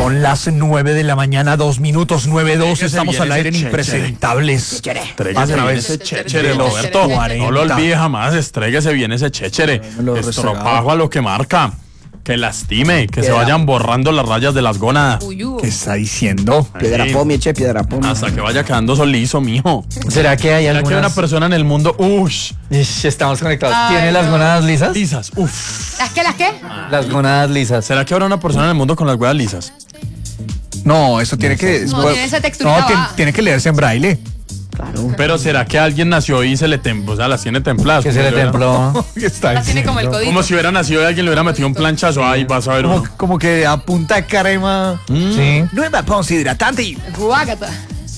Son las 9 de la mañana, 2 minutos, 9:02. Estamos al aire en Impresentables. Tréguese bien ese chéchere, Roberto. No lo olvide jamás, estréguese bien ese chéchere. Estropajo a lo que marca. Que lastime, que se vayan borrando las rayas de las gónadas. ¿Qué está diciendo? Piedra pomi, piedra pomi. Hasta que vaya quedando solizo, mijo. ¿Será que hay ¿Será que hay una persona en el mundo? Estamos conectados. ¿Tiene las gónadas lisas? Lisas, ¿Las qué? Las gónadas lisas. ¿Será que habrá una persona en el mundo con las huevas lisas? No, eso tiene que... No, tiene esa textura. No, tiene que leerse en braille. Claro. Pero ¿será que alguien nació y se le templó? O sea, las tiene templadas. Que se le templó. Las tiene como el codito. Como si hubiera nacido y alguien le hubiera metido un planchazo. Ahí vas a ver uno. Como que a punta de crema. Sí. Nueva Ponce hidratante. Guácata.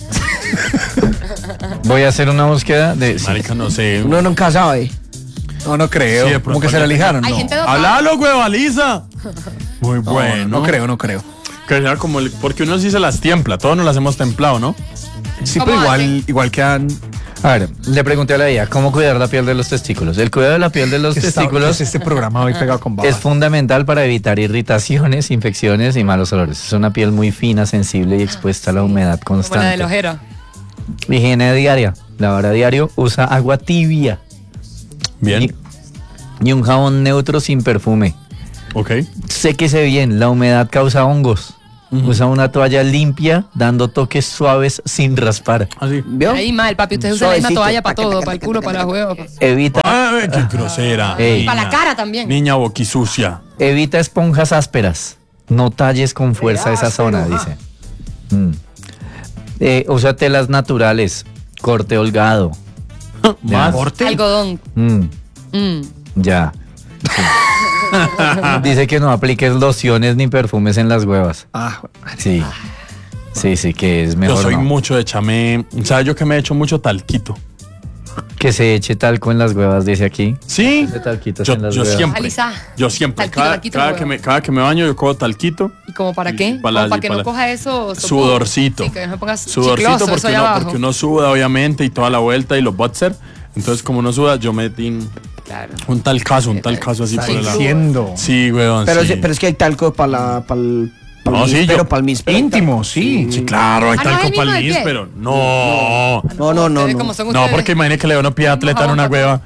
Voy a hacer una búsqueda de... Marica, no sé. Uno nunca sabe. No creo. Sí, de como pronto que se la lijaron. Hay No. gente dotada. ¡Háblalo, hueva lisa! Muy bueno. No creo. Que sea como porque uno sí se las templa. Todos nos las hemos templado, ¿no? Sí, ¿Cómo pero hacen? igual quedan... A ver, le pregunté a la IA, ¿cómo cuidar la piel de los testículos? El cuidado de la piel de los testículos este programa hoy pegado con es fundamental para evitar irritaciones, infecciones y malos olores. Es una piel muy fina, sensible y expuesta a la humedad Como la de constante. la ojera. Higiene diaria. Lavar a diario, usa agua tibia Bien. y un jabón neutro sin perfume. Ok. Séquese bien, la humedad causa hongos. Usa una toalla limpia, dando toques suaves sin raspar. Así. ¿Vio? Ahí mal, papi. Usted usa la misma Suavecito. toalla para todo. Para el culo, para los huevos. Evita, ¡Ay, qué grosera! Ey. Para la cara también. Niña boquisucia. evita esponjas ásperas. No talles con fuerza esa zona, dice. Usa telas naturales, corte holgado. ¿Más? Algodón. Ya. Dice que no apliques lociones ni perfumes en las huevas. Sí. Sí, que es mejor. Yo soy no. mucho de echarme. ¿Sabes yo que me he hecho mucho talquito? Que se eche talco en las huevas, dice aquí. Sí. Ese talquito Yo, en las yo huevas. siempre. Alisa. Yo siempre. Talquito, talquito, Cada que me baño, yo cojo talquito. ¿Y como para qué? Para Como para que no coja eso. Sudorcito. Sí, que no me pongas Sudorcito chicloso, eso allá abajo. porque uno suda, obviamente, y toda la vuelta y los boxer. Entonces, como uno suda, yo metí Claro. un tal caso así por el lado. Diciendo. Sí, weón. Pero, sí. pero es que hay talco para el No, sí, pero yo- para el mispero. Íntimo, sí. Sí, claro, hay Ah, ¿no es talco el para mismo el de pie? pero no. No. Ustedes como son No, ustedes. porque imagínate que le da uno pie de atleta en una hueva.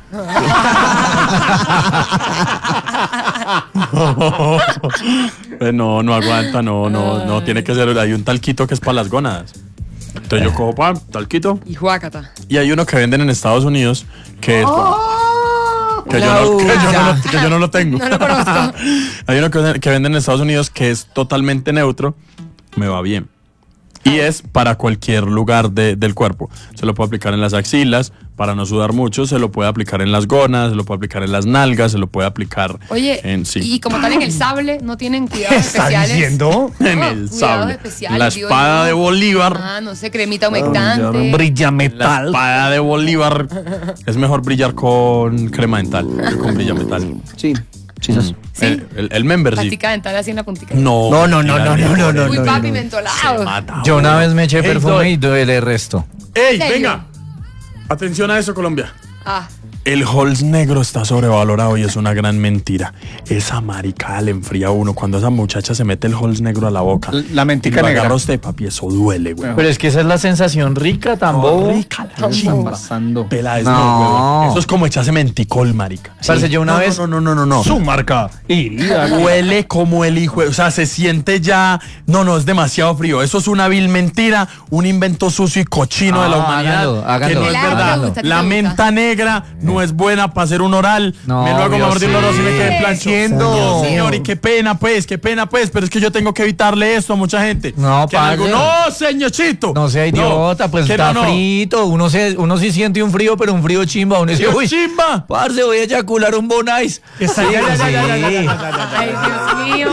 No aguanta, no, tiene que ser, hay un talquito que es para las gónadas. Entonces yo cojo talquito Y juácata. y hay uno que venden en Estados Unidos que es que yo no lo tengo. No lo conozco. Hay uno que venden en Estados Unidos que es totalmente neutro, me va bien. Y es para cualquier lugar del cuerpo. Se lo puede aplicar en las axilas, para no sudar mucho, se lo puede aplicar en las gónadas, se lo puede aplicar en las nalgas, se lo puede aplicar Oye, en sí. y como tal en el sable, ¿no tienen cuidados ¿Está especiales? diciendo? En No, el cuidados sable. especiales, La digo espada yo. de Bolívar. Ah, no sé, cremita humectante. Brilla La metal. espada de Bolívar. Es mejor brillar con crema dental que con brilla metal. Sí. Sí. El member sí. Pastica dental así en la puntica. No. Uy, papi, mentolado. Yo una vez me eché Ey, perfume y duele el resto. ¡Ey, ¿En serio? venga! Atención a eso, Colombia. Ah, El Halls negro está sobrevalorado y es una gran mentira. Esa maricada le enfría a uno. Cuando esa muchacha se mete el Halls negro a la boca. La mentica y lo negra. agarra usted, papi, eso duele, güey. Pero es que esa es la sensación rica, tan bobo. Rica la chimba. Pela es No. huevo. Eso es como echarse menticol, marica. Parce, yo una vez... No. Su marca. Huele como el hijo, o sea, se siente ya, no, es demasiado frío. Eso es una vil mentira, un invento sucio y cochino de la humanidad. háganlo. Que no es Pelado, verdad. ¿te gusta? ¿A ti La te gusta? menta negra no es buena para hacer un oral. No, Me lo hago Dios, mordir el oro si me quedé plancho. Haciendo. Dios, señor, y qué pena pues, pero es que yo tengo que evitarle esto a mucha gente. No, Que en parce. no, señorcito. No sea idiota, pues que está no. frito. Uno sí siente un frío, pero un frío chimba. Uno dice, ¡Qué uy, chimba! parce, voy a eyacular un bonais. ay, Dios mío.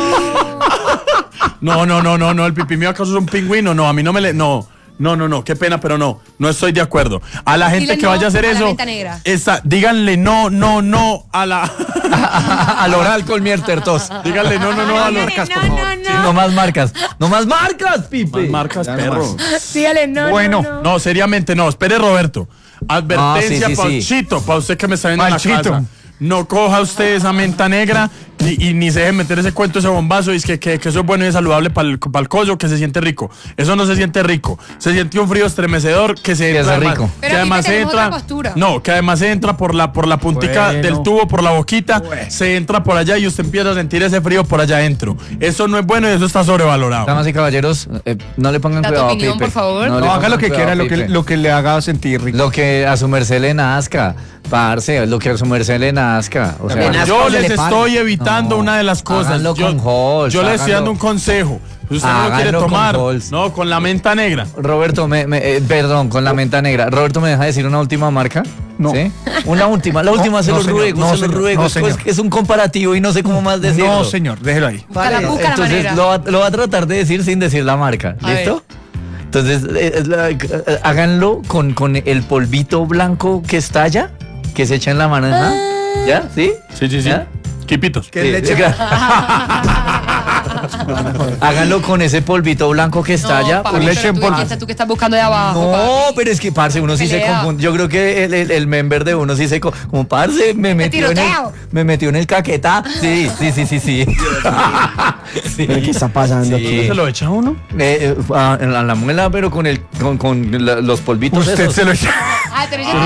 No, el pipí mío acaso es un pingüino. No, a mí no me le. No, qué pena, pero no estoy de acuerdo. A la gente Dile que no vaya a hacer a la eso, menta negra. díganle no a la. Al oral con miertertos. Díganle no a los. Sí, no más marcas. No más marcas, Pipe. Más marcas, perro. Dígale no. Bueno. No, seriamente no. Espere, Roberto. Advertencia, sí. Pauchito, para usted que me está viendo en la Panchito. casa. No coja usted esa menta negra y ni se deje meter ese cuento, ese bombazo, y es que eso es bueno y es saludable para el collo, que se siente rico. Eso no se siente rico. Se siente un frío estremecedor que se Que entra es rico. además, Pero que además aquí se tenemos entra. otra postura. No, que además se entra por la puntica Bueno. del tubo, por la boquita, se entra por allá y usted empieza a sentir ese frío por allá adentro. Eso no es bueno y eso está sobrevalorado. Damas y caballeros, no le pongan Da tu cuidado opinión, a Pipe. por favor. No, le haga pongan lo que cuidado quiera, a Pipe. lo que le haga sentir rico. Lo que a su merced le nazca, parce, lo que a su merced le nazca. O sea, También Yo se les le para. estoy evitando No, una de las cosas. háganlo Yo, con Halls, yo les estoy háganlo. dando un consejo. Pues usted no lo quiere Háganlo con tomar. Halls. No, con la menta negra. Roberto, perdón, con la menta negra. Roberto, ¿me deja decir una última marca? No. ¿Sí? Una última, la última, se no, lo señor, ruego, no, se lo señor, ruego. no, Es señor. que es un comparativo y no sé cómo más decirlo. No, señor, déjelo ahí. Busca la Entonces manera. lo va a tratar de decir sin decir la marca. A ¿Listo? Entonces, háganlo con el polvito blanco que estalla, que se echa en la mano. ¿Ah? ¿Ya? ¿Sí? Sí, sí, sí. ¿Ya? Quipitos. ¿Qué Sí, leche? Háganlo con ese polvito blanco que estalla. No, papi, con leche pero en tú, polvo. ¿quién estás tú que estás buscando de abajo? No, papi? pero es que, parce, uno sí se Pelea. confunde. Yo creo que el member de uno sí se como parce, me metió tiroteo. en el caquetá. Sí. Sí. ¿Pero qué está pasando Sí. aquí? ¿Se lo echa uno? En la muela, pero con los polvitos Usted esos. se lo echa. Ah, pero ya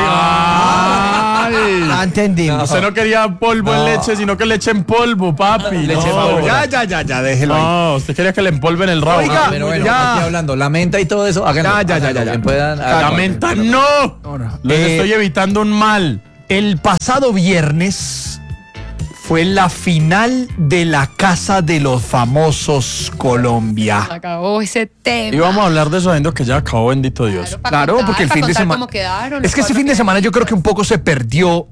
Ya entendimos. Usted no quería polvo en leche, sino que leche en polvo, papi. Leche en No. polvo. Ya, déjelo ahí. No, usted quería que le empolven el rabo. Oiga, Ah, pero bueno, ya. aquí hablando, la menta y todo eso, háganlo. Ya. Háganlo, bien puedan, La háganlo. menta no. Ahora, Les estoy evitando un mal. el pasado viernes fue la final de la Casa de los Famosos Colombia. acabó ese tema. Y vamos a hablar de eso sabiendo que ya acabó, bendito Dios. para Claro, contar, porque el para fin de contar semana. cómo quedaron, Es que los este fin de cuatro semana yo creo que un poco se perdió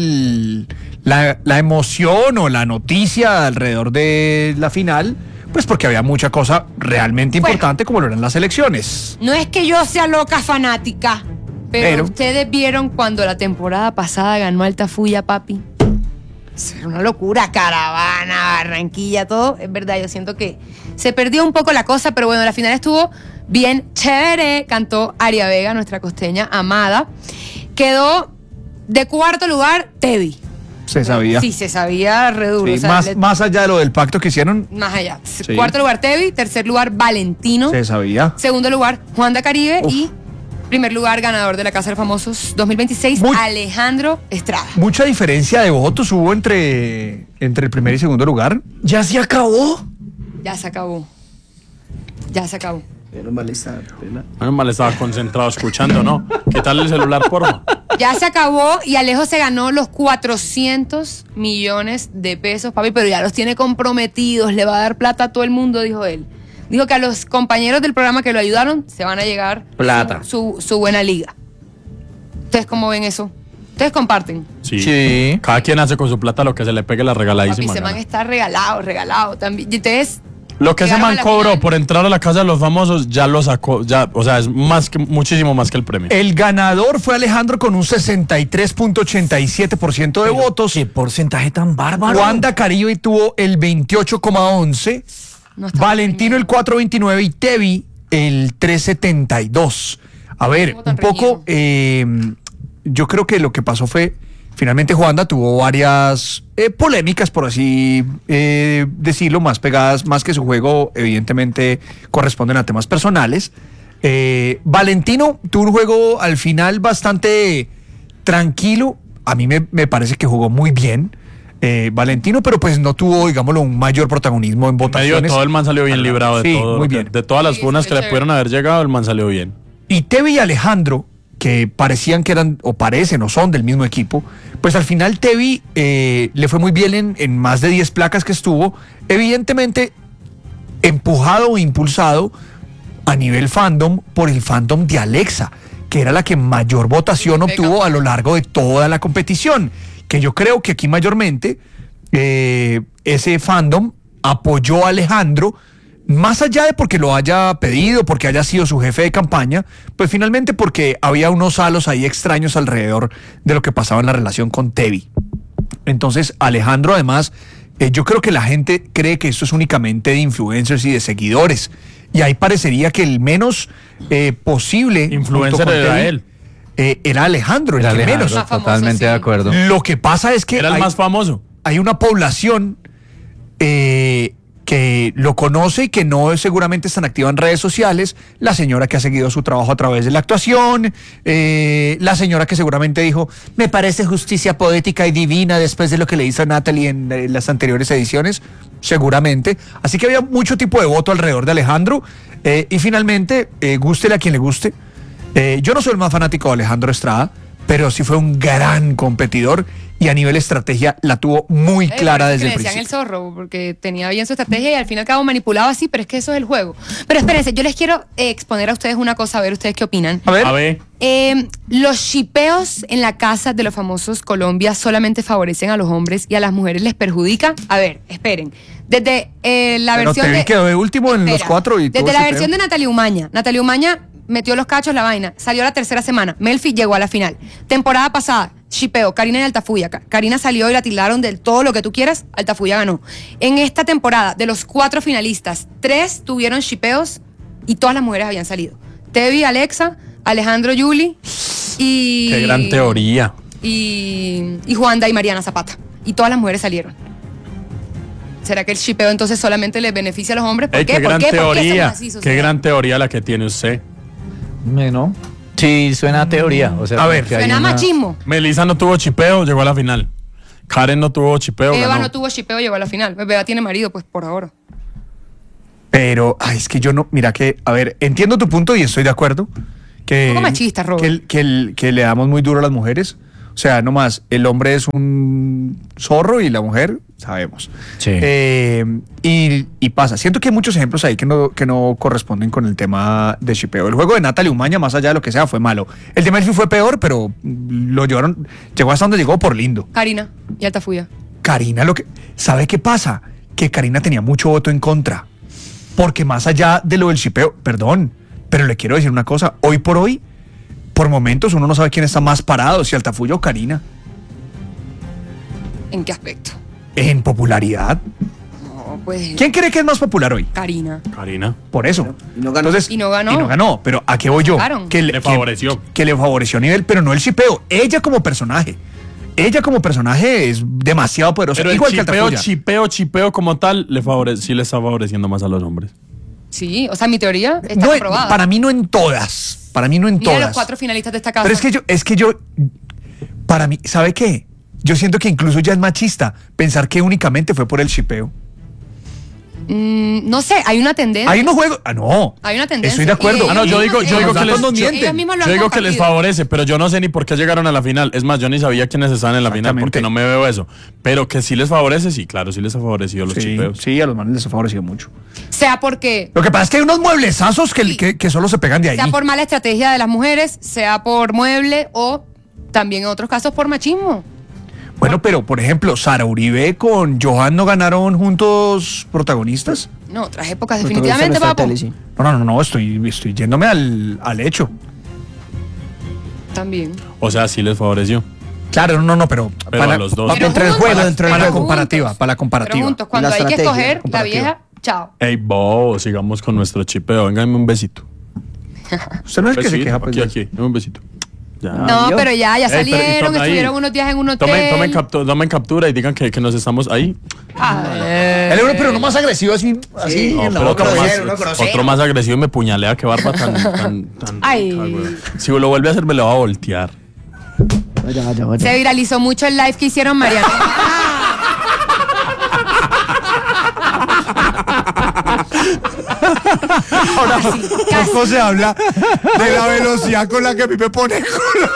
la emoción o la noticia alrededor de la final, pues porque había mucha cosa realmente Bueno. importante como lo eran las elecciones. No es que yo sea loca fanática, pero Pero- ustedes vieron cuando la temporada pasada ganó Altafulla, papi. Eso era una locura, Caravana, Barranquilla, todo. Es verdad, yo siento que se perdió un poco la cosa, pero bueno, la final estuvo bien chévere. Cantó Aria Vega, nuestra costeña amada. Quedó de cuarto lugar Teddy. Se sabía. Sí, se sabía re duro. Sí, o sea, más allá de lo del pacto que hicieron, más allá. Sí. Cuarto lugar Teddy, tercer lugar Valentino. se sabía. Segundo lugar, Juan da Caribe. Uf. Y primer lugar, ganador de la Casa de los Famosos 2026, Muy- Alejandro Estrada. Mucha diferencia de votos hubo entre el primer y segundo lugar. ¿Ya se acabó? Ya se acabó. Ya se acabó. Menos mal estaba concentrado escuchando, ¿no? Quitarle el celular, porfa. Ya se acabó y Alejo se ganó los 400 millones de pesos, papi, pero ya los tiene comprometidos, le va a dar plata a todo el mundo, dijo él. Dijo que a los compañeros del programa que lo ayudaron se van a llegar Plata. su buena liga. ¿Ustedes cómo ven eso? ¿Ustedes comparten? Sí. Sí. Cada quien hace con su plata lo que se le pegue la Papi, regaladísima ese man gana. está regalado también. Y ustedes, Lo que ese llegaron a man la cobró final. por entrar a la casa de los famosos ya lo sacó, ya, o sea, es muchísimo más que el premio. El ganador fue Alejandro con un 63.87% de votos. ¿Qué porcentaje tan bárbaro? Juan da Caribe tuvo el 28,11%. no está Valentino el 4.29 y Tevi el 3.72. A ver, Estuvo tan un poco, yo creo que lo que pasó fue, finalmente Juanda tuvo varias polémicas, por así decirlo, más pegadas, más que su juego, evidentemente corresponden a temas personales. Valentino tuvo un juego al final bastante tranquilo, a mí me parece que jugó muy bien. Valentino, pero pues no tuvo, digámoslo, un mayor protagonismo en En medio votaciones. de todo, el man salió bien librado de Sí, todo. muy bien. De todas las Sí, funas sí, que le chévere. pudieron haber llegado, el man salió bien. Y Tevi y Alejandro, que parecían que eran, o parecen, o son del mismo equipo, pues al final Tevi le fue muy bien en más de 10 placas que estuvo, evidentemente empujado o impulsado a nivel fandom por el fandom de Alexa, que era la que mayor votación obtuvo a lo largo de toda la competición, que yo creo que aquí mayormente ese fandom apoyó a Alejandro, más allá de porque lo haya pedido, porque haya sido su jefe de campaña, pues finalmente porque había unos halos ahí extraños alrededor de lo que pasaba en la relación con Tevi. Entonces, Alejandro, además, yo creo que la gente cree que esto es únicamente de influencers y de seguidores. Y ahí parecería que el menos posible Influencer junto con era Tevi, él. Era Alejandro, el Era que Alejandro, menos. Más famoso, totalmente sí. de acuerdo. Lo que pasa es que Era el hay- más famoso. hay una población que lo conoce y que no es seguramente tan activa en redes sociales, la señora que ha seguido su trabajo a través de la actuación, la señora que seguramente dijo, me parece justicia poética y divina después de lo que le hizo a Natalie en las anteriores ediciones, seguramente. Así que había mucho tipo de voto alrededor de Alejandro, y finalmente, gústele a quien le guste. Yo no soy el más fanático de Alejandro Estrada, pero sí fue un gran competidor y a nivel estrategia la tuvo muy clara desde el principio. Le decían el zorro porque tenía bien su estrategia y al fin y al cabo manipulaba así, pero es que eso es el juego. Pero espérense, yo les quiero exponer a ustedes una cosa, a ver ustedes qué opinan. A ver. Los shipeos en la casa de los famosos Colombia solamente favorecen a los hombres y a las mujeres les perjudica. A ver, esperen. Desde la Pero versión te vi quedó de último en los 4 y desde la versión de Natalia Umaña. Natalia Umaña metió los cachos, la vaina. Salió la tercera semana. Melfi llegó a la final. Temporada pasada, shipeo, Karina y Altafulla. Karina salió y la tildaron del todo lo que tú quieras. Altafulla ganó. En esta temporada, de los 4 finalistas, 3 tuvieron shipeos y todas las mujeres habían salido. Tevi, Alexa, Alejandro, Yuli y... Qué gran teoría. Y Juanda y Mariana Zapata. Y todas las mujeres salieron. ¿Será que el shipeo entonces solamente les beneficia a los hombres? ¿Por qué? Qué gran ¿Por qué teoría. somos así, Qué gran teoría la que tiene usted. ¿No? Sí, suena a teoría. O sea, A ver, que hay Suena una- machismo. Melissa no tuvo chipeo, llegó a la final. Karen no tuvo chipeo, Eva ganó. no tuvo shipeo, llegó a la final. Eva tiene marido, pues por ahora. Pero, es que yo no, mira que, a ver, entiendo tu punto y estoy de acuerdo. Que, Un poco machista, Robert. que le damos muy duro a las mujeres. O sea, nomás, el hombre es un zorro y la mujer, sabemos. Sí. Y pasa. Siento que hay muchos ejemplos ahí que no corresponden con el tema de shipeo. El juego de Natalie Umaña, más allá de lo que sea, fue malo. El de Melfi fue peor, pero llegó hasta donde llegó por lindo. Karina y Altafulla. Karina, ¿sabe qué pasa? Que Karina tenía mucho voto en contra. Porque más allá de lo del shipeo, perdón, pero le quiero decir una cosa, hoy por hoy, por momentos uno no sabe quién está más parado, si Altafulla o Karina. ¿En qué aspecto? En popularidad. No, pues. ¿Quién cree que es más popular hoy? Karina. Karina. Por eso. Y no ganó. Entonces, Y no ganó. Y no ganó, pero ¿a qué voy yo? Sacaron. Le favoreció. Que le favoreció a nivel, pero no el shipeo. Ella como personaje. Ella como personaje es demasiado poderosa. Pero el igual que Altafulla. chipeo como tal, sí le está favoreciendo más a los hombres. Sí, o sea, mi teoría está No, comprobada. para mí no en todas. Para mí no en Mira todas. los 4 finalistas de esta casa. Pero es que yo, para mí, ¿sabe qué? Yo siento que incluso ya es machista pensar que únicamente fue por el shipeo. No sé, hay una tendencia. Ahí no juego. No. Hay una tendencia. Estoy de acuerdo. Y No, yo digo ellos que mismos- les, nos mienten. ellos mismos lo yo han digo que les compartido. favorece, pero yo no sé ni por qué llegaron a la final. Es más, yo ni sabía quiénes estaban en la final Exactamente. porque no me veo eso. Pero que sí les favorece, sí, claro, sí les ha favorecido los Sí, chipeos. sí, a los manes les ha favorecido mucho. Sea porque. Lo que pasa es que hay unos mueblezazos Sí. que solo se pegan de ahí. Sea por mala estrategia de las mujeres, sea por mueble o también en otros casos por machismo. Bueno, pero por ejemplo, Sara Uribe con Johan no ganaron juntos protagonistas. No, otras épocas, Protagonista definitivamente, de nuestra papo. tele, sí. No, estoy yéndome al hecho. También. O sea, sí les favoreció. Claro, pero Pero a los dos. Pero dentro del juntos, juego, dentro del para la juego. comparativa, juntos. para la Pero comparativa. juntos, cuando La hay que estrategia escoger, la comparativa. vieja, chao. Ey, bo, sigamos con nuestro chipeo. Véngame un besito. Usted no es el que se Besito, queja, pues. aquí, dame un besito. Ya. No, yo. pero ya Ey, pero, y salieron, ahí. estuvieron unos días en un hotel. Tomen captura y digan que nos estamos ahí. El euro, pero no más agresivo así Sí, en la pero boca. otro pues. grosero, uno grosero. otro más agresivo y me puñalea. Qué barba tan Ay. rica, güey. Si lo vuelve a hacer, me lo va a voltear. Vaya. Se viralizó mucho el live que hicieron Mariana. Ahora, casi. poco se habla de la velocidad con la que a mí me pone el culo.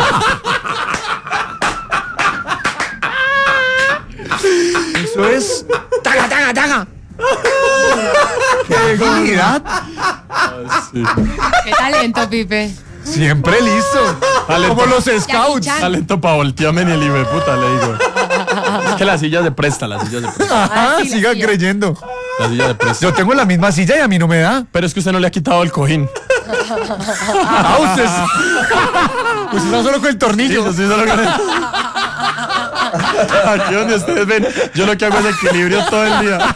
Eso es. ¡Taga! ¡Qué agilidad! Sí. Qué talento, Pipe. Siempre listo. Talento. Como los Jackie scouts. Chan. Talento para voltearme ni el hijo de puta, le digo. Es que las sillas de presta, las sillas de presta. Ajá, sí, la sigan silla. creyendo. Las sillas de presta. Yo tengo la misma silla y a mí no me da. Pero es que usted no le ha quitado el cojín. Ah, usted no solo con el Sí, tornillo. yo sí solo con el- Aquí donde ustedes ven, yo lo que hago es equilibrio todo el día.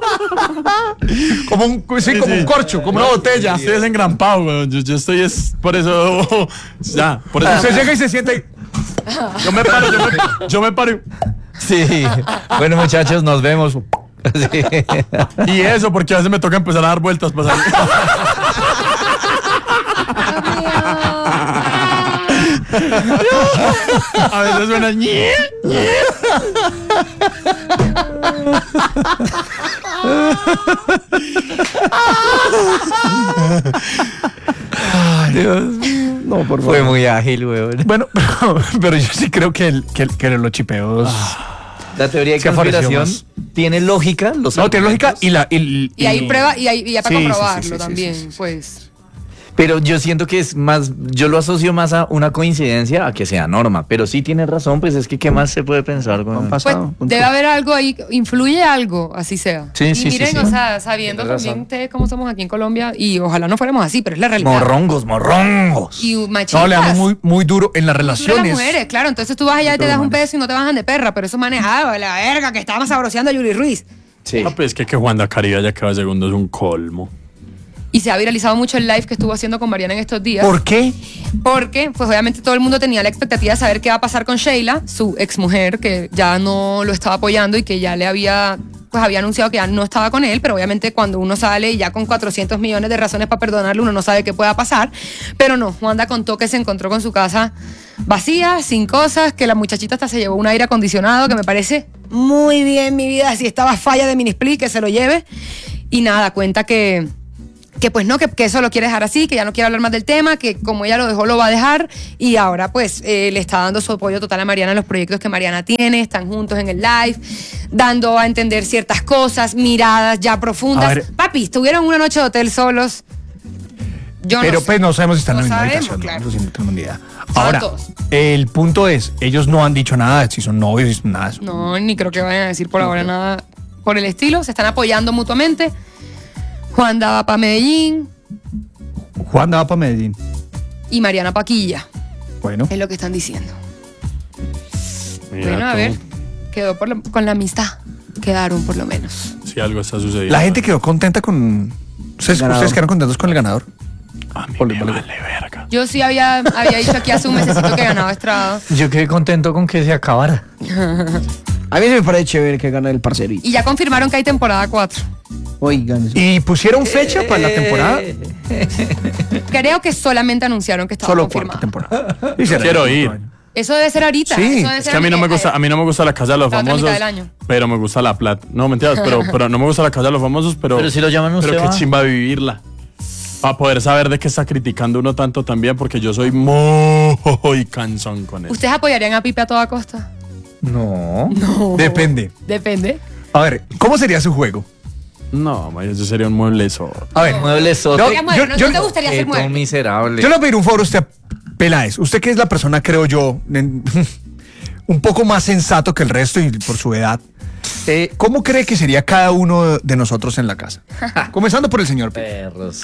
Como un corcho, como una botella. Estoy desengrampado, weón. Yo estoy es por eso. Ya, por eso. Usted llega y se siente. Yo me paro. Sí. Bueno, muchachos, nos vemos. Sí. Y eso, porque a veces me toca empezar a dar vueltas para salir. A veces suena ñe. Dios. No, por Fue favor. muy ágil, weón. Bueno, pero yo sí creo que los chipeos. La teoría de Se favoreció conspiración tiene lógica. Los No, tiene lógica argumentos, y hay prueba y hay para Sí, sí, comprobarlo sí, sí, también, sí, sí. pues. Pero yo siento que es más, yo lo asocio más a una coincidencia a que sea norma. Pero sí tiene razón, pues es que ¿qué más se puede pensar? Weón? Pues Pasado, punto. debe haber algo ahí, influye algo, así sea. Sí, y sí, miren, sí, sí. o sea, sabiendo Tienes también razón. ustedes cómo somos aquí en Colombia, y ojalá no fuéramos así, pero es la realidad. Morrongos. Y machistas. no, le damos muy, muy duro en las Sobre las relaciones. mujeres, claro. Entonces tú vas allá y te das un peso y no te bajan de perra, pero eso manejado, la verga, que estábamos sabroseando a Yuri Ruiz. Sí. Ah, pues es que Juanda Caribe ya queda segundo es un colmo. Y se ha viralizado mucho el live que estuvo haciendo con Mariana en estos días. ¿Por qué? Porque, pues obviamente todo el mundo tenía la expectativa de saber qué va a pasar con Sheila, su exmujer, que ya no lo estaba apoyando y que ya le había, pues había anunciado que ya no estaba con él, pero obviamente cuando uno sale y ya con 400 millones de razones para perdonarlo, uno no sabe qué pueda pasar. Pero no, Juanda contó que se encontró con su casa vacía, sin cosas, que la muchachita hasta se llevó un aire acondicionado, que me parece muy bien, mi vida, si estaba falla de minisplit, que se lo lleve. Y nada, cuenta que pues no, que eso lo quiere dejar así, que ya no quiere hablar más del tema, que como ella lo dejó, lo va a dejar, y ahora pues le está dando su apoyo total a Mariana en los proyectos que Mariana tiene, están juntos en el live, dando a entender ciertas cosas, miradas ya A profundas. ver. Papi, estuvieron una noche de hotel solos. Yo Pero no sé. pues no sabemos si están en No la misma sabemos, habitación. claro. ¿No? Eso sí no tenemos ni idea. Estaban Ahora, todos. el punto es, ellos no han dicho nada, si son novios, si son nada. No, ni creo que vayan a decir por ahora nada por el estilo. Se están apoyando mutuamente. Juanda va para Medellín Juan va para Medellín. y Mariana Paquilla. Bueno. Es lo que están diciendo. Mira Bueno, a tú, ver, quedó con la amistad. Quedaron por lo menos. si algo está sucediendo. La gente quedó contenta con... ¿Ustedes quedaron contentos con el ganador? A mí Ole, me ole. vale verga. Yo sí había dicho aquí hace un mesecito que ganaba Estrada. Yo quedé contento con que se acabara. A mí se me parece chévere que gane el parcerito. Y ya confirmaron que hay temporada 4. Oigan. ¿Y pusieron fecha para la temporada? Creo que solamente anunciaron que estaba Solo confirmada. cuarta temporada. Y será Quiero el ir. próximo año. Eso debe ser ahorita. Sí, eso debe Es ser que a mí no me gusta, la casa de los la otra famosos, mitad del año. pero me gusta la plata. No, mentiras, pero no me gusta la casa de los famosos, pero Si lo llaman usted pero qué va. chimba vivirla. Para poder saber de qué está criticando uno tanto también, porque yo soy muy cansón con eso. ¿Ustedes apoyarían a Pipe a toda costa? No. Depende. Depende. A ver, ¿cómo sería su juego? No, man, eso sería un mueble solo. A ver, Mueble soto. No, Sería mueble, ¿no te gustaría Qué ser mueble? miserable. yo le voy a pedir un favor a usted, Peláez. Usted que es la persona, creo yo, un poco más sensato que el resto y por su edad. ¿Cómo cree que sería cada uno de nosotros en la casa? Comenzando por el señor Pipe. Perros.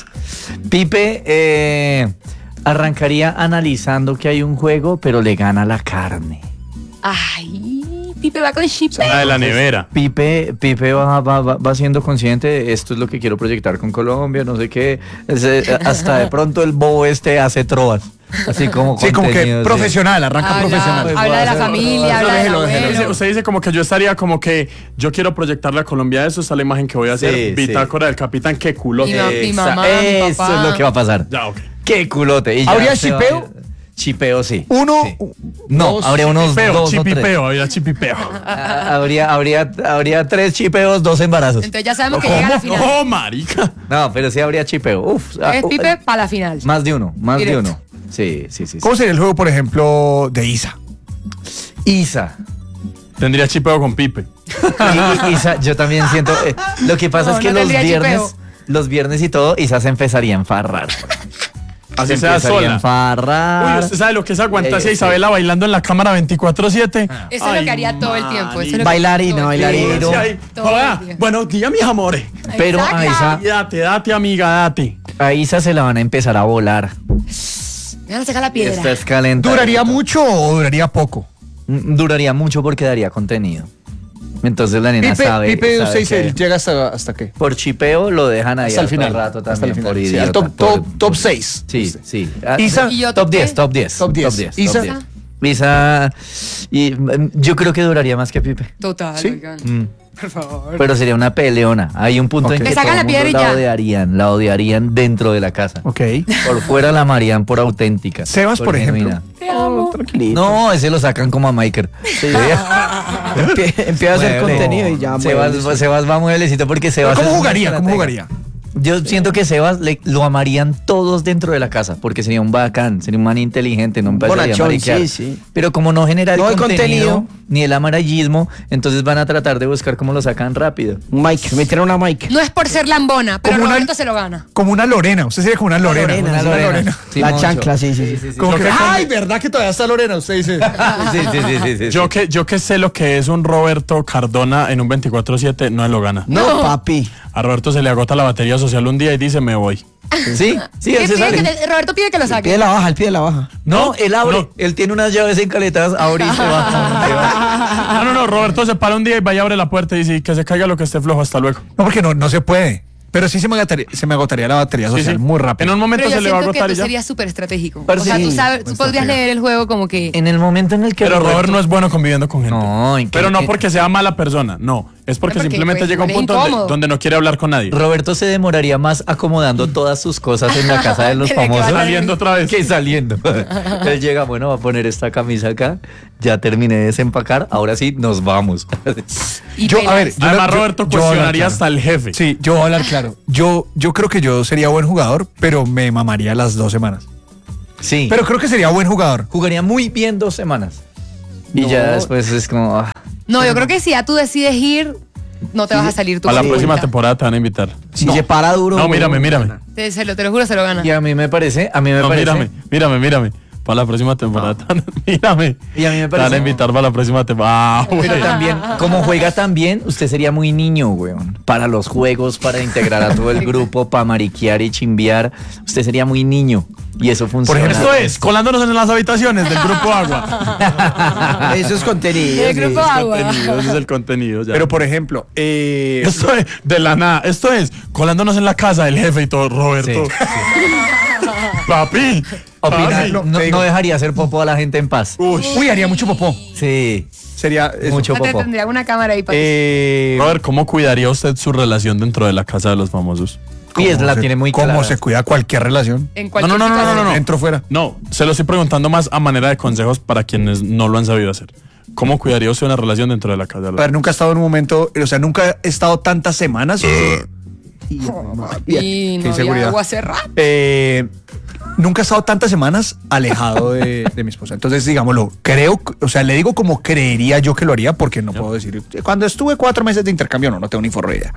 Pipe arrancaría analizando que hay un juego, pero le gana la carne. Ay, Pipe va con Chipe. La de la nevera. Pipe va siendo consciente de esto es lo que quiero proyectar con Colombia, no sé qué. Hasta de pronto el bobo hace trovas. Así como Sí, como que contenido, sí. profesional, arranca profesional. Habla de la familia, habla del abuelo. Usted dice como que yo estaría como que yo quiero proyectar la Colombia, eso está la imagen que voy a hacer. Sí, Bitácora del capitán, qué culote. Mi mamá, mi Eso papá. es lo que va a pasar. Ya, ok. ¡Qué culote! Y ya ¿Habría se va a chipeo? ir. Chipeo, sí. Uno, Sí. No, dos, habría unos Chipipeo, dos o tres. chipipeo, habría chipipeo. Habría 3 chipeos, 2 embarazos. Entonces ya sabemos que llega a la final. No, marica. No, pero sí habría chipeo. Uf. Es Pipe para la final. Más de uno, más Directo. de uno. Sí. ¿cómo sería el juego, por ejemplo, de Isa? Isa. Tendría chipeo con Pipe. Isa, yo también siento. Lo que pasa No, es que no tendría los viernes y todo, Isa se empezaría a enfarrar. Así Se sea empezaría a sola. enfarrar. Uy, ¿usted sabe lo que es aguantarse a Sí. Isabela bailando en la cámara 24/7? Eso es lo que haría todo el tiempo. Eso es lo que Bailarina, todo el bailarina. tiempo. Sí, ahí. Todo el Hola, día. buenos días, mis amores. Pero Exacto. Date, amiga, date. a Isa se la van a empezar a volar. Me van a sacar la piedra. Esta es calenta. ¿Duraría mucho o duraría poco? Duraría mucho porque daría contenido. Entonces la nena sabe. Pipe sabe usted dice, que llega hasta qué? por chipeo lo dejan ahí Hasta el final. rato Hasta también el final. por Sí, al idiota. top 6. Sí. Isa, ¿Y yo Top top qué? 10, top 10. Top 10. Isa. Top 10. Yo creo que duraría más que Pipe. Total, ¿Sí? oigan. Por favor. Pero sería una peleona. Hay un punto Ok. en que Le sacan todo la el mundo piedra y ya. la odiarían dentro de la casa. Ok. Por fuera la amarían por auténtica. Sebas, por ejemplo. genuina. Te amo. Tranquilito. No, ese lo sacan como a Michael. Empieza a hacer Mueble. contenido y ya. muebles. Sebas va mueblecito porque Sebas. ¿Cómo es un jugaría? ¿Cómo estratega. jugaría? Yo siento que Sebas lo amarían todos dentro de la casa, porque sería un bacán, sería un man inteligente, no empezaría a Bonachón, mariquear. sí, sí. Pero como no genera el No hay contenido, contenido. ni el amarillismo, entonces van a tratar de buscar cómo lo sacan rápido. Mike, metieron a Mike. No es por ser lambona, pero Como una- Roberto se lo gana. Como una Lorena. Usted sería como una Lorena. Lorena, Una Lorena. Sí, La Moncho. chancla, sí. Como Lo que, que- ay, ¿verdad que todavía está Lorena? Usted dice. Sí. Yo que sé lo que es un Roberto Cardona en un 24/7, no lo gana. No, papi. A Roberto se le agota la batería social un día y dice, me voy. Sí, él se sale. Roberto pide que lo Pide saque. la baja, él pide la baja. No, él abre, No. él tiene unas llaves encaletadas, abre y se va. No, Roberto se para un día y va y abre la puerta y dice, que se caiga lo que esté flojo, hasta luego. No, porque no se puede. Pero sí se me agotaría la batería Sí, social sí. muy rápido. En un momento Pero yo se le va a siento que agotar y tú ya. serías súper estratégico. Pero O sea, sí, tú podrías leer el juego como que... En el momento en el que Pero Robert Roberto- no es bueno conviviendo con gente. No, ¿en qué- Pero no qué- porque sea mala persona, no. Es porque No, porque, simplemente pues, llega a un es punto incómodo. donde no quiere hablar con nadie. Roberto se demoraría más acomodando todas sus cosas en la casa de los Que le famosos queda Saliendo otra vez. que saliendo. Él llega, bueno, va a poner esta camisa acá, ya terminé de desempacar, ahora sí, nos vamos. y Yo, a pelas. ver, yo- Además, yo- Roberto yo voy a hablar cuestionaría claro. hasta el jefe. Sí, yo voy a hablar claro. Yo creo que yo sería buen jugador, pero me mamaría las 2 semanas. Sí, Pero creo que sería buen jugador. jugaría muy bien 2 semanas. Y No. ya después es como... No, yo creo que si ya tú decides ir, no te vas a salir tú. A la solita. próxima temporada te van a invitar. Si se para duro. No, güey, mírame. Te lo juro, se lo gana. Y a mí me parece... No, mírame. Para la próxima temporada. Mírame. Y a mí me Te van a parece... invitar para la próxima temporada. Ah, güey. Pero también, como juega tan bien, usted sería muy niño, weón. Para los juegos, para integrar a todo el grupo, para mariquear y chimbear. Usted sería muy niño. Y eso funciona. Por ejemplo, Esto es, colándonos en las habitaciones del grupo Agua. Eso es contenido. El grupo Agua. Contenido, ese es el contenido. Ya. Pero por ejemplo, Esto es de la nada. Esto es colándonos en la casa del jefe y todo, Roberto. Papi. Opinar, papi. no, te digo. no dejaría hacer popo a la gente en paz. uy, haría mucho popó. Sí, Sería eso. mucho No te popo. tendría una cámara ahí para Robert, ¿cómo cuidaría usted su relación dentro de la casa de los famosos? Y es la tiene muy clara. ¿Cómo se cuida cualquier relación? en cualquier No. situación. Dentro, fuera. No, se lo estoy preguntando más a manera de consejos para quienes no lo han sabido hacer. ¿Cómo cuidaría usted una relación dentro de la casa de A los ver, nunca he estado en un momento, o sea, nunca he estado tantas semanas. Y Qué no había inseguridad. agua hace rato. Nunca he estado tantas semanas alejado de mi esposa. Entonces, digámoslo, creo, o sea, le digo como creería yo que lo haría, porque no puedo decir. Cuando estuve 4 meses de intercambio, no tengo ni forro de idea.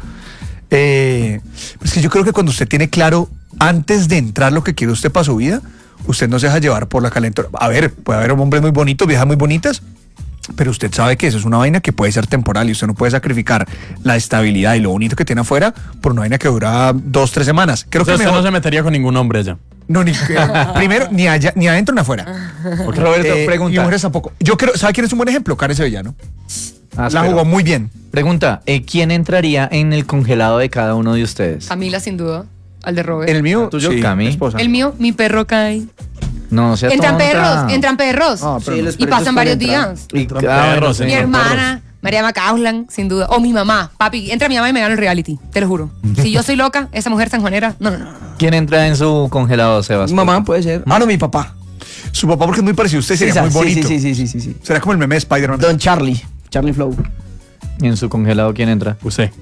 Es que yo creo que cuando usted tiene claro, antes de entrar lo que quiere usted para su vida, usted no se deja llevar por la calentura. A ver, puede haber hombres muy bonitos, viejas muy bonitas, pero usted sabe que eso es una vaina que puede ser temporal y usted no puede sacrificar la estabilidad y lo bonito que tiene afuera por una vaina que dura 2, 3 semanas. Creo O sea, que usted mejor, no se metería con ningún hombre allá. no, primero, ni allá, ni adentro ni afuera. Roberto, Y pregunta. mujeres tampoco. Yo creo, ¿sabe quién es un buen ejemplo? Karen Sevillano. Ah, La espera. jugó muy bien. Pregunta, ¿quién entraría en el congelado de cada uno de ustedes? Camila, sin duda. Al de Robert. En el mío, ¿Tuyo, sí, Cami? mi esposa. El mío, mi perro cae. No, sea Entran tonta. perros. Ah, pero los y perritos pasan pueden varios entrar. días. Y, Perros, sí. Mi hermana, María Macauslan, sin duda. O mi mamá. Papi, entra mi mamá y me gana el reality. Te lo juro. Si yo soy loca, esa mujer sanjuanera. No. ¿Quién entra en su congelado, Sebas? Mi mamá puede ser. Mano, mi papá. Su papá, porque es muy parecido a usted, sería muy bonito. Sí. Será como el meme de Spider-Man. Don Charlie. Charlie Flow. ¿Y en su congelado quién entra? Usted.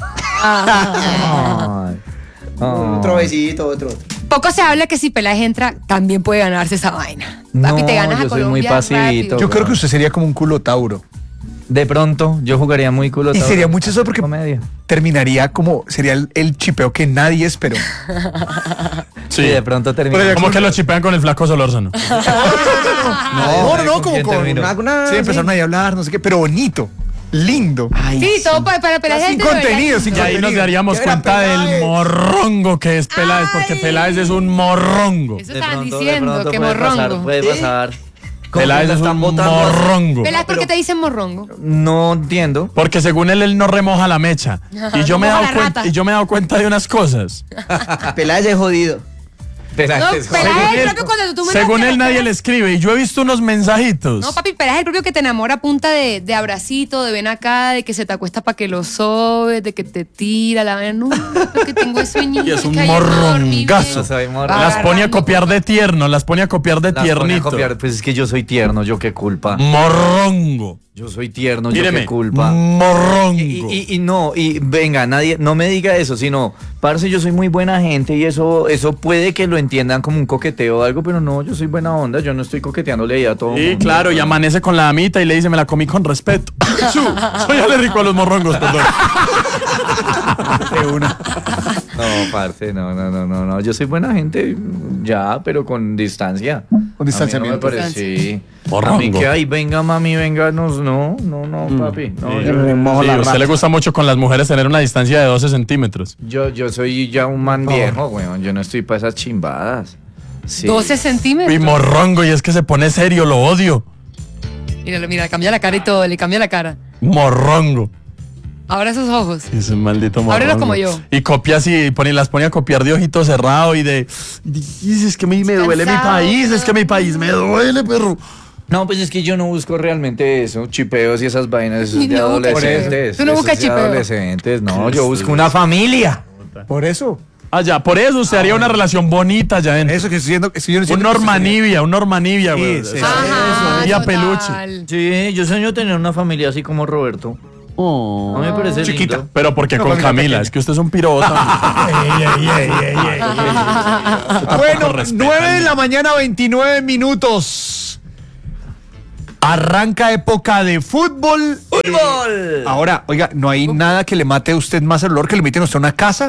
Ay. Otro besito, otro. Poco se habla que si Peláez entra, también puede ganarse esa vaina. No, Papi, te ganas a yo soy Colombia muy pasivito. rápido. Yo creo que usted sería como un culo Tauro. De pronto, yo jugaría muy culo. Y sería mucho eso porque comedia. terminaría como, sería el chipeo que nadie esperó. Sí, de pronto termina. Pero ya Como que lo chipean con el flaco Solórzano. No, ¿con como quién con terminó? Sí, empezaron ahí a hablar, no sé qué, pero bonito, lindo. Ay, Sí, todo para Peláez. Sin entra, de verdad. contenido, sin Y ahí nos contenido. daríamos ¿Qué era cuenta Peláez? del morrongo que es Peláez, porque Ay. Peláez es un morrongo. Eso De estaban pronto, diciendo, de pronto que puede pasar, morrongo. puede pasar. Peláez es un morrongo. Peláez, ¿por qué te dicen morrongo? No entiendo. Porque según él no remoja la mecha. Ajá, Y yo no me he moja dado la cuenta, rata. y yo me he dado cuenta de unas cosas. Peláez es jodido. Pelaje es Pelaje joven. es el propio cuando tú me Según das él, la nadie cara. le escribe. Y yo he visto unos mensajitos. No, papi, Pelaje es el propio que te enamora a punta de abracito, de ven acá, de que se te acuesta para que lo sobes, de que te tira la vena. No, porque tengo el sueñito. Y es un que ayer no dormí bien. morrongazo. Soy morro. Va Las pone a agarrando copiar de tierno, las pone a copiar de Las pone a tiernito. copiar. Pues es que yo soy tierno, yo qué culpa. Morrongo. Yo soy tierno, yo Míreme, qué culpa. morrongo. Y no, y venga, nadie, no me diga eso, sino, parce, yo soy muy buena gente y eso puede que lo entiendan como un coqueteo o algo, pero no, yo soy buena onda, yo no estoy coqueteándole ahí a todo. Sí, mundo. claro, y amanece con la damita y le dice, me la comí con respeto. Soy alérgico a los morrongos, perdón. De una. No, parce, no, yo soy buena gente, ya, pero con distancia. Con distanciamiento. A mí no me parece, sí. Morrongo. A mí que ahí, venga, mami, venga, no, papi. No, Sí, yo, remojo sí, la a usted rata. le gusta mucho con las mujeres tener una distancia de 12 centímetros. yo soy ya un man viejo, weón, yo no estoy para esas chimbadas. Sí. 12 centímetros. Y morrongo, y es que se pone serio, lo odio. Míralo, mira, cambia la cara y todo, le cambia la cara. Morrongo. Ahora esos ojos. Y ese maldito morrongo. Ábrelos como yo. Y copia así, las pone a copiar de ojito cerrado y de... "Dice, es que me duele mi Cansado. país, es que mi país me duele, perro. No, pues es que yo no busco realmente eso, chipeos y esas vainas, eso es de No, adolescentes. tú no eso buscas es de chipeo. adolescentes, no, yo busco una familia. Por eso. Ah, ya, por eso usted haría una relación bonita ya dentro. Eso que estoy diciendo. Un Normanivia, güey. Sí, sí. Ajá, Y a total. peluche. Sí, yo sueño tener una familia así como Roberto. A mí me parece Chiquita. lindo. Pero porque con familia Camila, pequeña. es que usted es un pirota. Bueno, Respeta 9 de al la mañana, 29 minutos. Arranca época de fútbol. ¡Fútbol! Ahora, oiga, no hay nada que le mate a usted más el olor que le meten a usted a una casa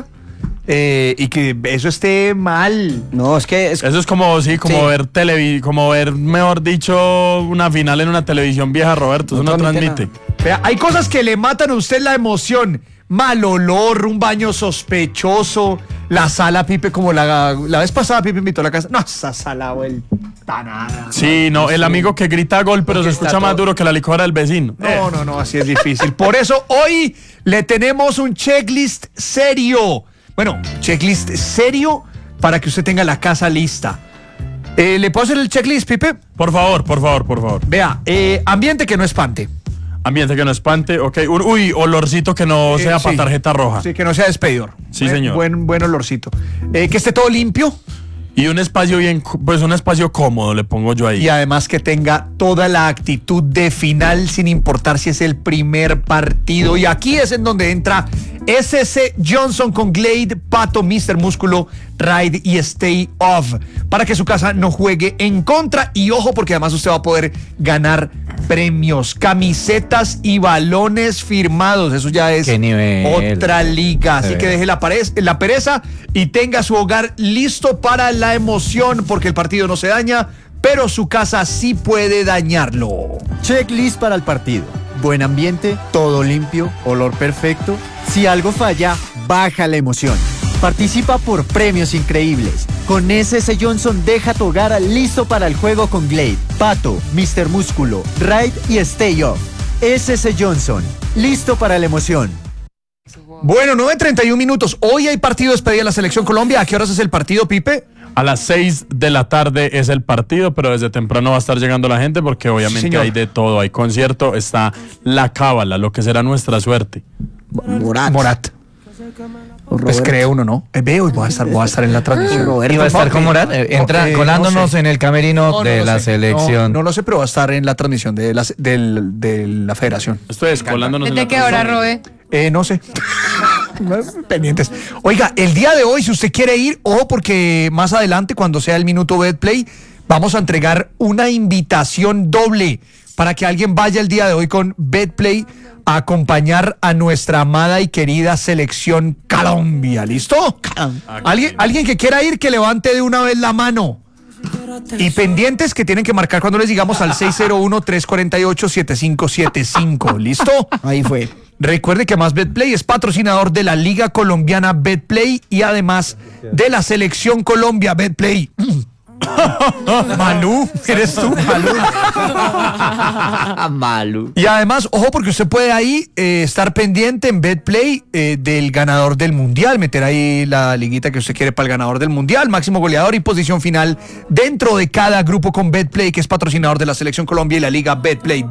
y que eso esté mal. No, es que Eso es como, sí, como Sí. como ver, mejor dicho, una final en una televisión vieja, Roberto. Eso no No transmite transmite. Vea, hay cosas que le matan a usted la emoción. Mal olor, un baño sospechoso, la sala, Pipe, como la vez pasada Pipe invitó a la casa. No, esa sala vuelta nada. Sí, no, el amigo que grita gol, pero Porque se está escucha más todo- duro que la licuadora del vecino. No, así es difícil. Por eso hoy le tenemos un checklist serio. Bueno, checklist serio para que usted tenga la casa lista. ¿Le puedo hacer el checklist, Pipe? Por favor. Vea, ambiente que no espante. Ambiente que no espante, ok. Uy, olorcito que no sea Sí. para tarjeta roja. Sí, que no sea despedidor. Sí, señor. Buen olorcito. Que esté todo limpio Y un espacio pues un espacio cómodo, le pongo yo ahí. y además que tenga toda la actitud de final sin importar si es el primer partido. Y aquí es en donde entra SC Johnson con Glade, Pato, Mr. Músculo, Ride y Stay Off para que su casa no juegue en contra. Y ojo, porque además usted va a poder ganar premios, camisetas y balones firmados. Eso ya es ¡Qué nivel! otra liga. Así Sí. que deje la pereza y tenga su hogar listo para la emoción, porque el partido no se daña, pero su casa sí puede dañarlo. Checklist para el partido. Buen ambiente, todo limpio, olor perfecto. Si algo falla, baja la emoción. Participa por premios increíbles. Con SC Johnson deja tu hogar listo para el juego con Glade, Pato, Mr. Músculo, Ride y Stay Off. SC Johnson, listo para la emoción. Bueno, 9:31 minutos. Hoy hay partido de despedida de la Selección Colombia. ¿A qué horas es el partido, Pipe? A las 6 de la tarde es el partido, pero desde temprano va a estar llegando la gente porque obviamente señor. hay de todo. Hay concierto, está la cábala, lo que será nuestra suerte. Morat. Pues Roberto. cree uno, ¿no? Veo y voy a estar en la transmisión. Roberto. ¿Iba a estar con Morat? Entra colándonos no sé. en el camerino No, de lo la sé. selección. No lo sé, pero va a estar en la transmisión de la federación. Estoy descolándonos. ¿Desde qué hora, Robe? No sé. Pendientes. Oiga, el día de hoy, si usted quiere ir, ojo, porque más adelante, cuando sea el minuto Betplay, vamos a entregar una invitación doble para que alguien vaya el día de hoy con Betplay a acompañar a nuestra amada y querida selección Colombia. ¿Listo? ¿Alguien que quiera ir, que levante de una vez la mano. Y pendientes que tienen que marcar cuando les digamos al 601-348-7575. ¿Listo? Ahí fue. Recuerde que más Betplay es patrocinador de la Liga Colombiana Betplay y además de la Selección Colombia Betplay. Malú, eres tú, Malú. Malu. Y además, ojo, porque usted puede ahí estar pendiente en BetPlay del ganador del Mundial, meter ahí la liguita que usted quiere para el ganador del Mundial, máximo goleador y posición final dentro de cada grupo con BetPlay, que es patrocinador de la Selección Colombia y la Liga BetPlay.